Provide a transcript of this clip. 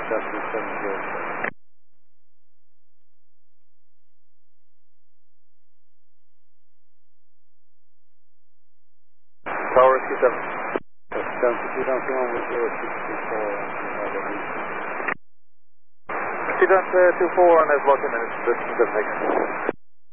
Tower 67. Student 24 on S block minutes, 7 seconds.